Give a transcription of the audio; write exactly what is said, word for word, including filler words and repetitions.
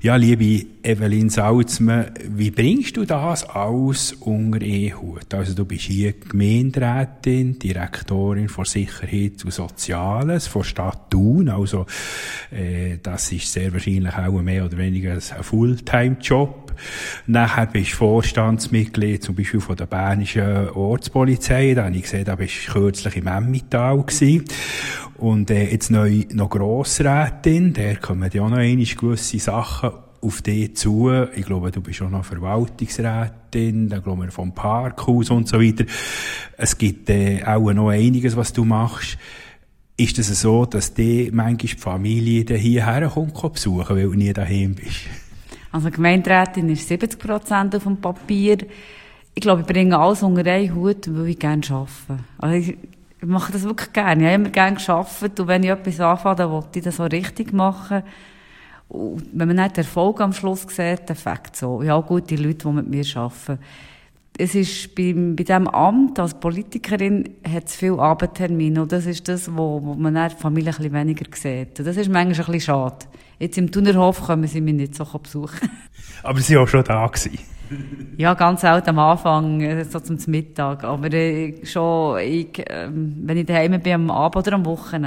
Ja, liebe Evelyn Salzmann, wie bringst du das alles unter einen Hut? Also du bist hier Gemeinderätin, Direktorin für Sicherheit und Soziales von Stadt Thun, also äh, das ist sehr wahrscheinlich auch mehr oder weniger ein Fulltime-Job. Nachher bist du Vorstandsmitglied zum Beispiel von der Bernischen Ortspolizei, da habe ich gesehen, da bist du kürzlich im Emmental gewesen. Und äh, jetzt neu noch Grossrätin, da kommen ja auch noch einige gewisse Sachen auf dich zu. Ich glaube, du bist auch noch Verwaltungsrätin, da glaube ich vom Parkhaus und so weiter. Es gibt äh, auch noch einiges, was du machst. Ist es das so, dass die manchmal die Familie hierher kommt, besuchen, weil du nie daheim bist? Also Gemeinderätin ist siebzig Prozent auf dem Papier. Ich glaube, ich bringe alles unter einen Hut, weil ich gerne arbeite. Also ich, ich mache das wirklich gerne. Ich habe immer gerne gearbeitet und wenn ich etwas anfange, dann will ich das so richtig machen. Und wenn man nicht den Erfolg am Schluss sieht, dann fängt es so. Ich habe auch gute Leute, die mit mir arbeiten. Es ist bei, bei diesem Amt als Politikerin hat es viele Abendtermine und das ist das, wo, wo man dann die Familie ein bisschen weniger sieht. Und das ist manchmal ein bisschen schade. Jetzt im Thunerhof können sie mich nicht so besuchen. Aber sie waren auch schon da gewesen. Ja, ganz selten am Anfang, so zum Mittag. Aber äh, schon, ich, äh, wenn ich daheim bin am Abend oder am Wochenende,